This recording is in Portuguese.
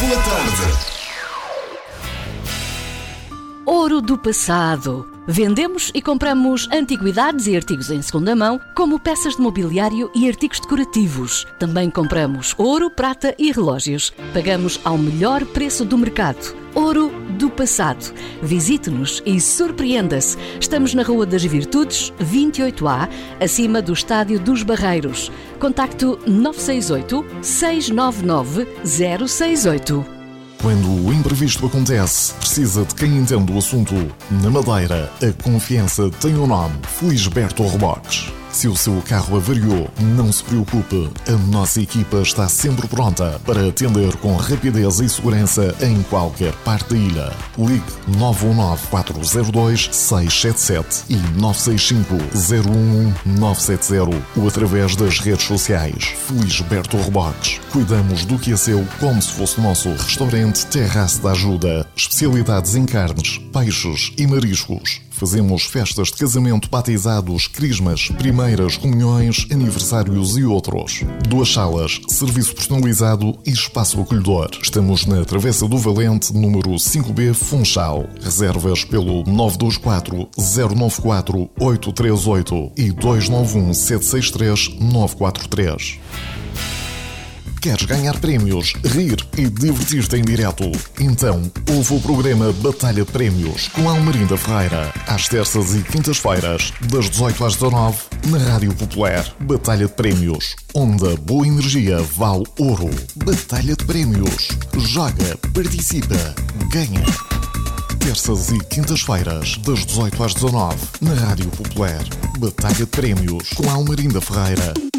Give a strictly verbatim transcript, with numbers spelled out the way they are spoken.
Boa tarde. Ouro do passado. Vendemos e compramos antiguidades e artigos em segunda mão, como peças de mobiliário e artigos decorativos. Também compramos ouro, prata e relógios. Pagamos ao melhor preço do mercado. Ouro do passado. Visite-nos e surpreenda-se. Estamos na Rua das Virtudes, vinte e oito A, acima do Estádio dos Barreiros. Contacto nove seis oito, seis nove nove, zero seis oito. Quando o imprevisto acontece, precisa de quem entende o assunto. Na Madeira, a confiança tem um nome: Felisberto Reboques. Se o seu carro avariou, não se preocupe. A nossa equipa está sempre pronta para atender com rapidez e segurança em qualquer parte da ilha. Ligue nove um nove, quatro zero dois, seis sete sete e nove seis cinco, zero um um, nove sete zero ou através das redes sociais. Felisberto Reboques. Cuidamos do que é seu como se fosse nosso. Restaurante Terraço da Ajuda. Especialidades em carnes, peixes e mariscos. Fazemos festas de casamento, batizados, crismas, primeiras comunhões, aniversários e outros. Duas salas, serviço personalizado e espaço acolhedor. Estamos na Travessa do Valente, número cinco B, Funchal. Reservas pelo nove dois quatro, zero nove quatro, oito três oito e dois nove um, sete seis três, nove quatro três. Queres ganhar prémios, rir e divertir-te em direto? Então, ouve o programa Batalha de Prémios com Almerinda Ferreira, às terças e quintas-feiras, das dezoito às dezanove, na Rádio Popular. Batalha de Prémios, onde a boa energia vale ouro. Batalha de Prémios. Joga, participa, ganha. Terças e quintas-feiras, das dezoito às dezanove, na Rádio Popular. Batalha de Prémios com Almerinda Ferreira.